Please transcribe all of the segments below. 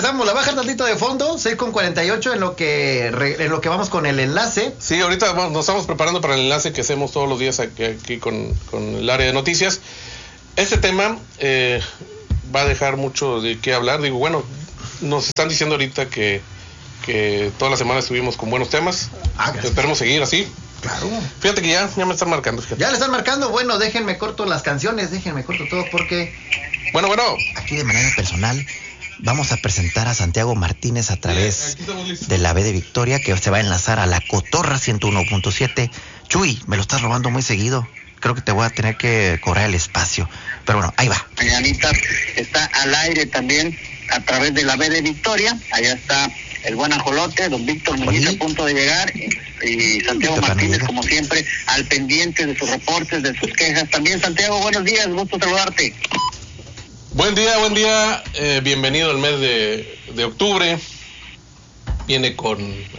regresamos. La baja tantito de fondo, 6:48 en lo que vamos con el enlace. Sí, ahorita nos estamos preparando para el enlace que hacemos todos los días aquí con el área de noticias. Este tema va a dejar mucho de qué hablar. Digo, bueno, nos están diciendo ahorita que toda la semana estuvimos con buenos temas. Esperemos seguir así. Claro. Fíjate que ya me están marcando. Fíjate. Ya le están marcando. Bueno, déjenme corto las canciones, déjenme corto todo porque... Bueno. Aquí de manera personal vamos a presentar a Santiago Martínez a través de la B de Victoria, que se va a enlazar a la Cotorra 101.7. Chuy, me lo estás robando muy seguido. Creo que te voy a tener que cobrar el espacio. Pero bueno, ahí va. Mañanita está al aire también a través de la B de Victoria. Allá está el buen ajolote, don Víctor Muñiz a punto de llegar, y Santiago Martínez, como siempre, al pendiente de sus reportes, de sus quejas. También, Santiago, buenos días, gusto saludarte. Buen día, bienvenido al mes de octubre. Viene con...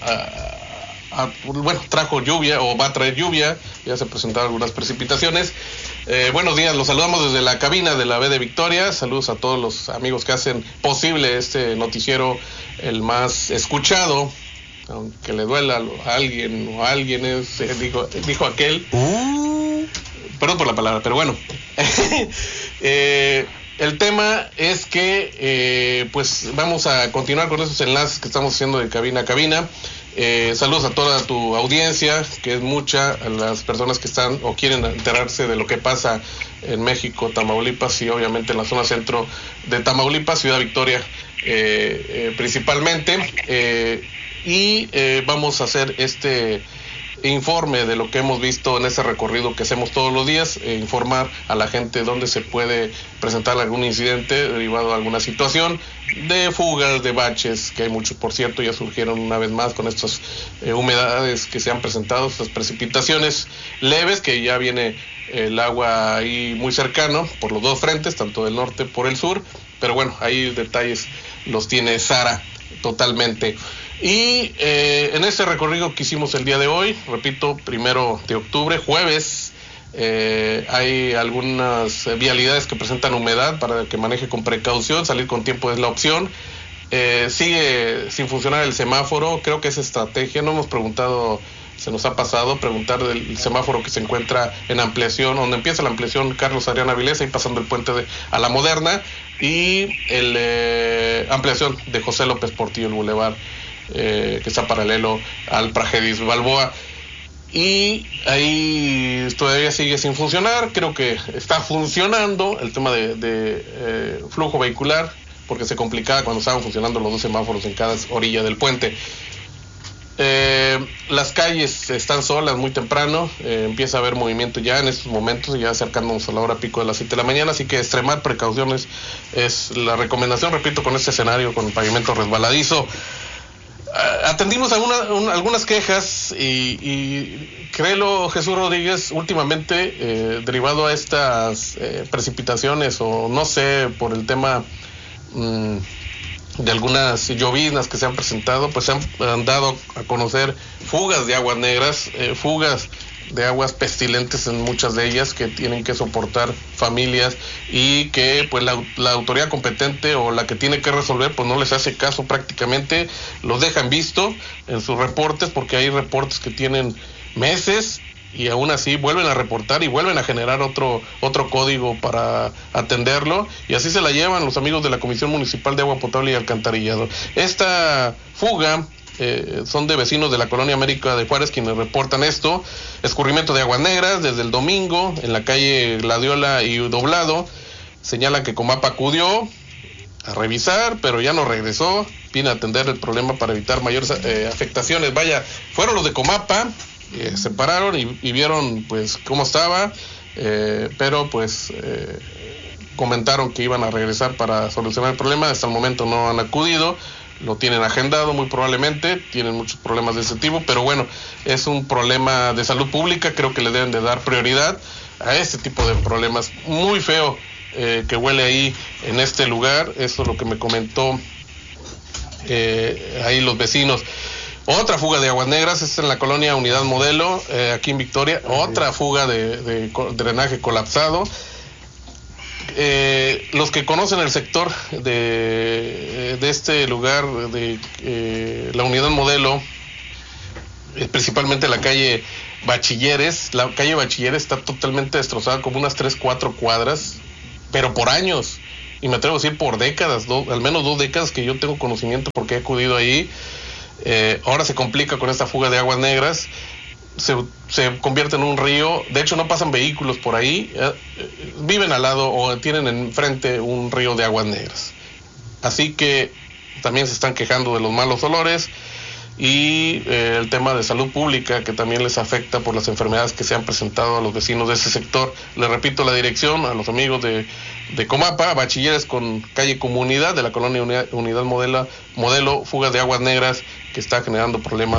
trajo lluvia, o va a traer lluvia, ya se presentaron algunas precipitaciones. Buenos días, los saludamos desde la cabina de la B de Victoria. Saludos a todos los amigos que hacen posible este noticiero, el más escuchado, aunque le duela a alguien o a alguien, dijo aquel. Perdón por la palabra, pero bueno. El tema es que pues vamos a continuar con esos enlaces que estamos haciendo de cabina a cabina. Saludos a toda tu audiencia, que es mucha, a las personas que están o quieren enterarse de lo que pasa en México, Tamaulipas y obviamente en la zona centro de Tamaulipas, Ciudad Victoria principalmente. Vamos a hacer este informe de lo que hemos visto en ese recorrido que hacemos todos los días, informar a la gente dónde se puede presentar algún incidente derivado de alguna situación, de fugas, de baches, que hay muchos, por cierto, ya surgieron una vez más con estas humedades que se han presentado, estas precipitaciones leves, que ya viene el agua ahí muy cercano por los dos frentes, tanto del norte por el sur, pero bueno, ahí detalles los tiene Sara totalmente. Y en ese recorrido que hicimos el día de hoy, repito, 1 de octubre, jueves, hay algunas vialidades que presentan humedad para que maneje con precaución, salir con tiempo es la opción. Sigue sin funcionar el semáforo, creo que es estrategia, no hemos preguntado, se nos ha pasado preguntar del semáforo que se encuentra en ampliación, donde empieza la ampliación Carlos Adrián Avilés, ahí pasando el puente a la Moderna, y ampliación de José López Portillo, el bulevar, que está paralelo al Pragedis Balboa, y ahí todavía sigue sin funcionar. Creo que está funcionando el tema de flujo vehicular, porque se complicaba cuando estaban funcionando los dos semáforos en cada orilla del puente. Las calles están solas muy temprano, empieza a haber movimiento ya en estos momentos, ya acercándonos a la hora pico de las 7 de la mañana, así que extremar precauciones es la recomendación, repito, con este escenario, con el pavimento resbaladizo. Atendimos algunas quejas y créelo, Jesús Rodríguez, últimamente derivado a estas precipitaciones, o no sé, por el tema de algunas lloviznas que se han presentado, pues se han dado a conocer fugas de aguas negras, fugas de aguas pestilentes en muchas de ellas, que tienen que soportar familias y que pues la autoridad competente o la que tiene que resolver pues no les hace caso prácticamente, los dejan visto en sus reportes, porque hay reportes que tienen meses y aún así vuelven a reportar y vuelven a generar otro código para atenderlo, y así se la llevan los amigos de la Comisión Municipal de Agua Potable y Alcantarillado. Esta fuga son de vecinos de la colonia América de Juárez quienes reportan esto. Escurrimiento de aguas negras desde el domingo en la calle Gladiola y Doblado. Señalan que Comapa acudió a revisar, pero ya no regresó. Viene a atender el problema para evitar mayores afectaciones. Vaya, fueron los de Comapa, se pararon y vieron pues cómo estaba, pero pues comentaron que iban a regresar para solucionar el problema. Hasta el momento no han acudido. Lo tienen agendado muy probablemente, tienen muchos problemas de ese tipo, pero bueno, es un problema de salud pública, creo que le deben de dar prioridad a este tipo de problemas. Muy feo que huele ahí en este lugar, eso es lo que me comentó ahí los vecinos. Otra fuga de aguas negras es en la colonia Unidad Modelo, aquí en Victoria, otra fuga de drenaje colapsado. los que conocen el sector de este lugar, de la unidad modelo, principalmente la calle Bachilleres está totalmente destrozada, como unas 3-4 cuadras, pero por años, y me atrevo a decir por décadas, al menos 2 décadas que yo tengo conocimiento porque he acudido ahí. Ahora se complica con esta fuga de aguas negras, se convierte en un río. De hecho no pasan vehículos por ahí, viven al lado o tienen enfrente un río de aguas negras, así que también se están quejando de los malos olores y el tema de salud pública, que también les afecta por las enfermedades que se han presentado a los vecinos de ese sector. Les repito la dirección a los amigos de Comapa: Bachilleres con calle Comunidad, de la colonia Unidad Modelo, fuga de aguas negras que está generando problemas